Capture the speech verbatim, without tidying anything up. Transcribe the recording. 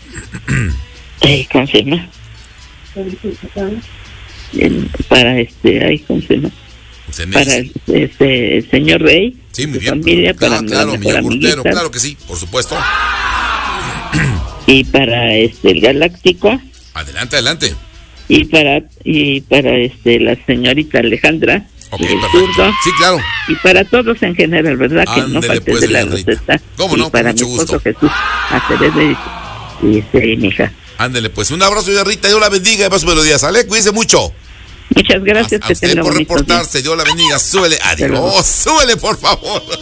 Eh, ¿Cómo se llama? Para este, ay, ¿cómo se llama? Para este, el señor Rey. Sí, muy bien. Familia, claro, para claro, mi Miguel Burtero, claro que sí, por supuesto. Y para este, el Galáctico. Adelante, adelante. Y para y para este la señorita Alejandra. Okay, el perfecto. zurdo, sí, claro. Y para todos en general, ¿verdad? Ándele, que no falte pues, de la Enrique. receta. ¿Cómo y no? para Con mucho mi esposo gusto. Jesús, a Teresa y, y, este, y mi hija. Ándele, pues un abrazo de Rita, Dios la bendiga, de paso melodía, ¿sale? Cuídese mucho. Muchas gracias. A, a que usted tenga por bonito reportarse, día. Dios la bendiga, súbele, adiós, súbele por favor.